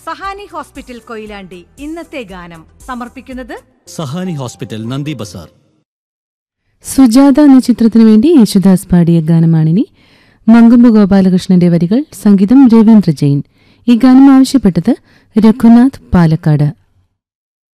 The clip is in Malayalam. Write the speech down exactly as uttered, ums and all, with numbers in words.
സഹാനി ഹോസ്പിറ്റൽ കൊയിലാണ്ടി ഇന്നത്തെ ഗാനം സമർപ്പിക്കുന്നത് സഹാനി ഹോസ്പിറ്റൽ നന്ദി ബസാർ. സുജാത എന്ന ചിത്രത്തിനു വേണ്ടി യേശുദാസ് പാടിയ ഗാനമാണിനി. മങ്കൊമ്പ് ഗോപാലകൃഷ്ണന്റെ വരികൾ, സംഗീതം രവീന്ദ്ര ജെയിൻ. ഈ ഗാനം ആവശ്യപ്പെട്ടത് രഘുനാഥ് പാലക്കാട്.